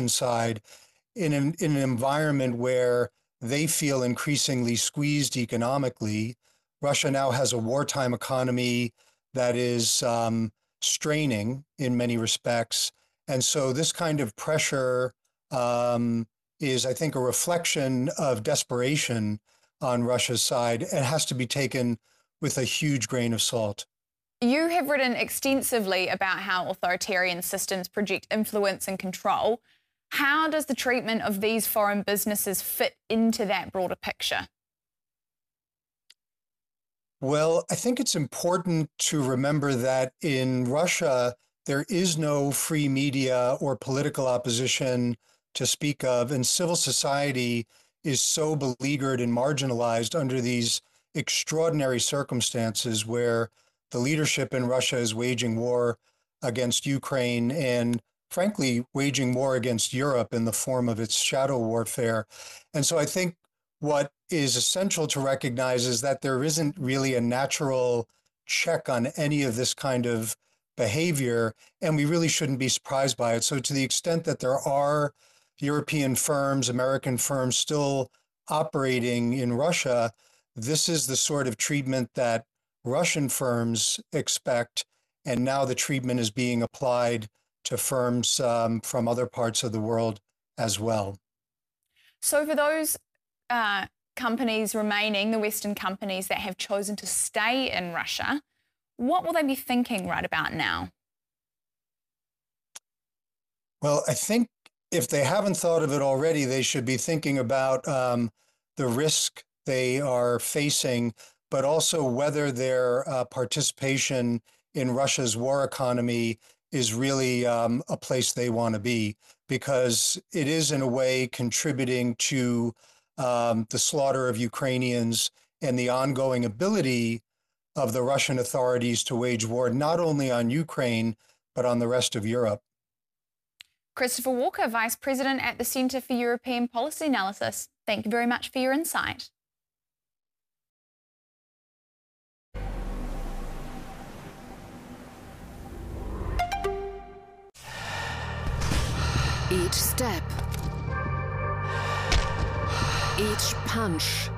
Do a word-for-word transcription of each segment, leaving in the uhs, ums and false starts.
Russian side in an, in an environment where they feel increasingly squeezed economically. Russia now has a wartime economy that is um, straining in many respects. And so this kind of pressure um, is, I think, a reflection of desperation on Russia's side. It has to be taken with a huge grain of salt. You have written extensively about how authoritarian systems project influence and control. How does the treatment of these foreign businesses fit into that broader picture? Well, I think it's important to remember that in Russia, there is no free media or political opposition to speak of, and civil society is so beleaguered and marginalized under these extraordinary circumstances where the leadership in Russia is waging war against Ukraine and, frankly, waging war against Europe in the form of its shadow warfare. And so I think what is essential to recognize is that there isn't really a natural check on any of this kind of behavior, and we really shouldn't be surprised by it. So to the extent that there are European firms, American firms still operating in Russia, this is the sort of treatment that Russian firms expect, and now the treatment is being applied to firms um, from other parts of the world as well. So for those uh, companies remaining, the Western companies that have chosen to stay in Russia, what will they be thinking right about now? Well, I think if they haven't thought of it already, they should be thinking about um, the risk they are facing, but also whether their uh, participation in Russia's war economy is really um, a place they want to be, because it is in a way contributing to um, the slaughter of Ukrainians and the ongoing ability of the Russian authorities to wage war, not only on Ukraine, but on the rest of Europe. Christopher Walker, Vice President at the Centre for European Policy Analysis, thank you very much for your insight. Each step, each punch,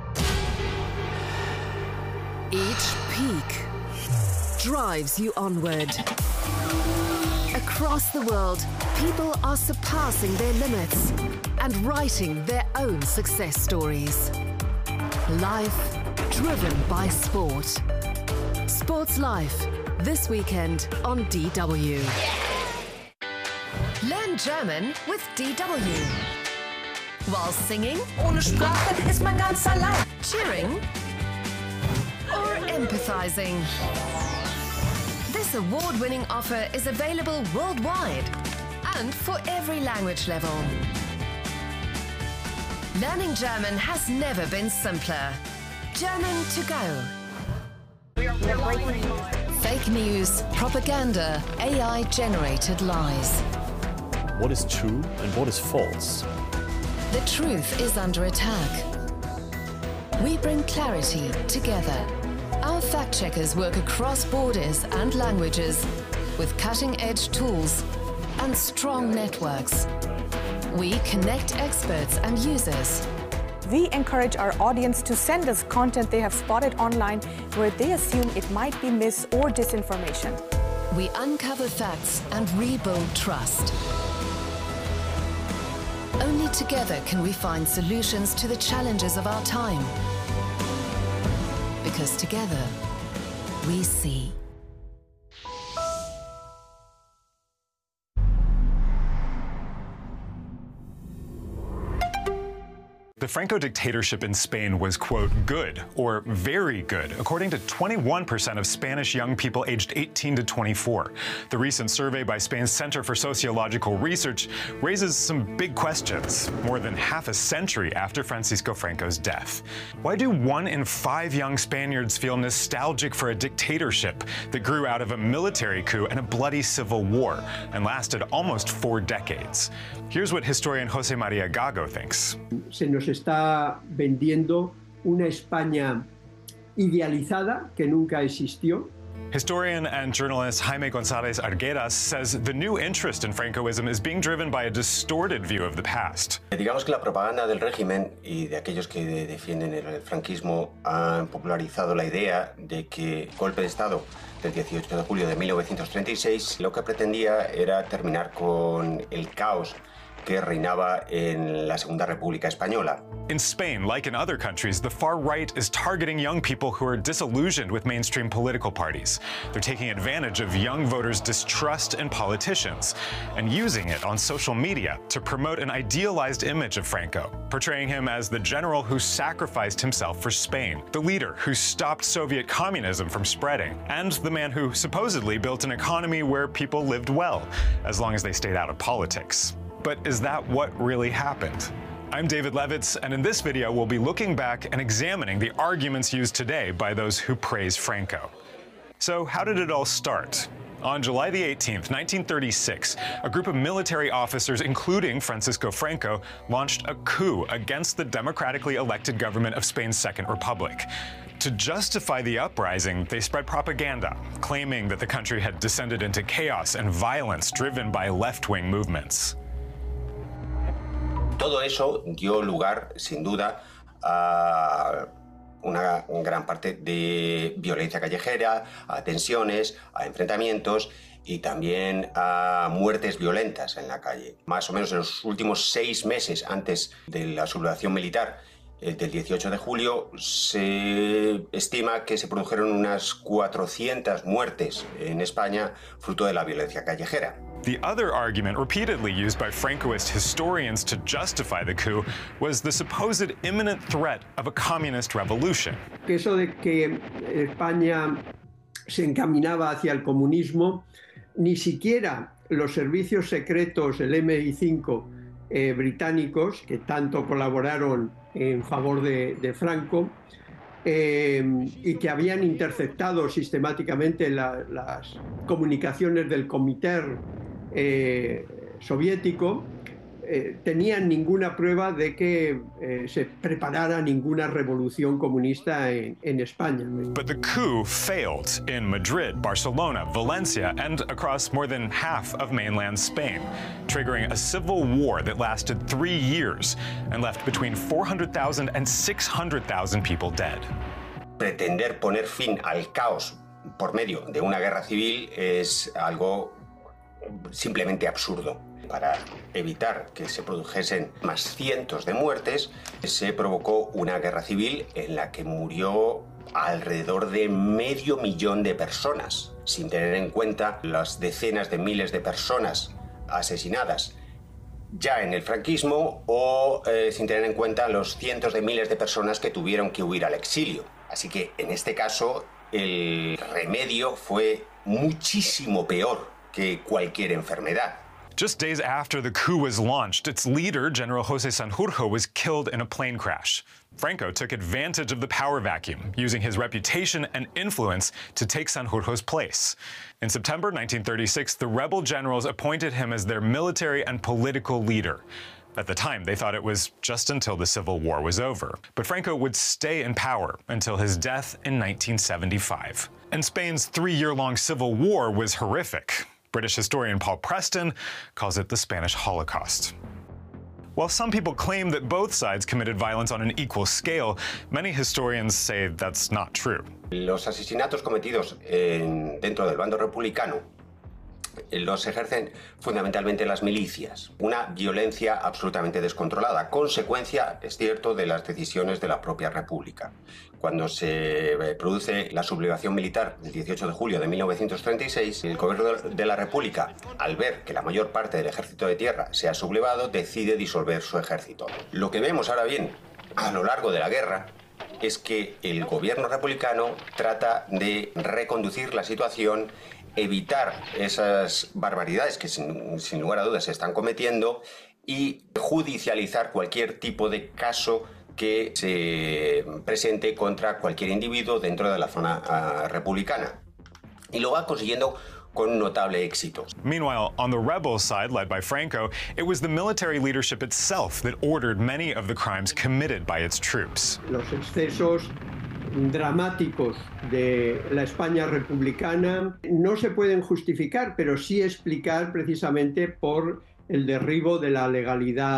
each peak drives you onward. Across the world, people are surpassing their limits and writing their own success stories. Life driven by sport. Sports Life, this weekend on D W. Learn German with D W. While singing, ohne Sprache ist man ganz allein. Cheering, or empathizing. This award-winning offer is available worldwide and for every language level. Learning German has never been simpler. German to go. Fake news, propaganda, A I-generated lies. What is true and what is false? The truth is under attack. We bring clarity together. Our fact-checkers work across borders and languages with cutting-edge tools and strong networks. We connect experts and users. We encourage our audience to send us content they have spotted online where they assume it might be mis- or disinformation. We uncover facts and rebuild trust. Only together can we find solutions to the challenges of our time. Because together, we see. The Franco dictatorship in Spain was, quote, good or very good, according to twenty-one percent of Spanish young people aged eighteen to twenty-four. The recent survey by Spain's Center for Sociological Research raises some big questions, more than half a century after Francisco Franco's death. Why do one in five young Spaniards feel nostalgic for a dictatorship that grew out of a military coup and a bloody civil war and lasted almost four decades? Here's what historian José María Gago thinks. Se nos está vendiendo una España idealizada que nunca existió. Historian and journalist Jaime González Arguedas says the new interest in Francoism is being driven by a distorted view of the past. Digamos que la propaganda del régimen y de aquellos que defienden el franquismo han popularizado la idea de que el golpe de Estado del dieciocho de julio de mil novecientos treinta y seis lo que pretendía era terminar con el caos que reinaba en la Segunda República Española. In Spain, like in other countries, the far right is targeting young people who are disillusioned with mainstream political parties. They're taking advantage of young voters' distrust in politicians and using it on social media to promote an idealized image of Franco, portraying him as the general who sacrificed himself for Spain, the leader who stopped Soviet communism from spreading, and the man who supposedly built an economy where people lived well, as long as they stayed out of politics. But is that what really happened? I'm David Levitz, and in this video, we'll be looking back and examining the arguments used today by those who praise Franco. So how did it all start? On July the eighteenth, nineteen thirty-six, a group of military officers, including Francisco Franco, launched a coup against the democratically elected government of Spain's Second Republic. To justify the uprising, they spread propaganda, claiming that the country had descended into chaos and violence driven by left-wing movements. Todo eso dio lugar, sin duda, a una gran parte de violencia callejera, a tensiones, a enfrentamientos y también a muertes violentas en la calle. Más o menos en los últimos seis meses antes de la sublevación militar del dieciocho de julio, se estima que se produjeron unas cuatrocientas muertes en España fruto de la violencia callejera. The other argument repeatedly used by Francoist historians to justify the coup was the supposed imminent threat of a communist revolution. Que eso de que España se encaminaba hacia el comunismo, ni siquiera los servicios secretos, el M I cinco eh, británicos, que tanto colaboraron en favor de, de Franco, eh, y que habían interceptado sistemáticamente la, las comunicaciones del Comité eh, soviético, eh, tenían ninguna prueba de que eh, se preparara ninguna revolución comunista en, en España. But the coup failed in Madrid, Barcelona, Valencia, and across more than half of mainland Spain, triggering a civil war that lasted three years and left between four hundred thousand and six hundred thousand people dead. Pretender poner fin al caos por medio de una guerra civil es algo simplemente absurdo. Para evitar que se produjesen más cientos de muertes, se provocó una guerra civil en la que murió alrededor de medio millón de personas, sin tener en cuenta las decenas de miles de personas asesinadas ya en el franquismo o eh, sin tener en cuenta los cientos de miles de personas que tuvieron que huir al exilio. Así que en este caso el remedio fue muchísimo peor que cualquier enfermedad. Just days after the coup was launched, its leader, General José Sanjurjo, was killed in a plane crash. Franco took advantage of the power vacuum, using his reputation and influence to take Sanjurjo's place. In September nineteen thirty-six, the rebel generals appointed him as their military and political leader. At the time, they thought it was just until the Civil War was over. But Franco would stay in power until his death in nineteen seventy-five. And Spain's three-year-long civil war was horrific. British historian Paul Preston calls it the Spanish Holocaust. While some people claim that both sides committed violence on an equal scale, many historians say that's not true. Los asesinatos cometidos en, dentro del bando republicano los ejercen fundamentalmente las milicias, una violencia absolutamente descontrolada, consecuencia, es cierto, de las decisiones de la propia República. Cuando se produce la sublevación militar del dieciocho de julio de mil novecientos treinta y seis, el gobierno de la República, al ver que la mayor parte del ejército de tierra se ha sublevado, decide disolver su ejército. Lo que vemos ahora bien a lo largo de la guerra es que el gobierno republicano trata de reconducir la situación, evitar esas barbaridades que sin, sin lugar a dudas se están cometiendo y judicializar cualquier tipo de caso que se presente contra cualquier individuo dentro de la zona uh, republicana. Y lo va consiguiendo con notable éxito. Meanwhile, on the rebel side, led by Franco, it was the military leadership itself that ordered many of the crimes committed by its troops. Los excesos dramáticos de la España republicana no se pueden justificar, pero sí explicar precisamente por el derribo de la legalidad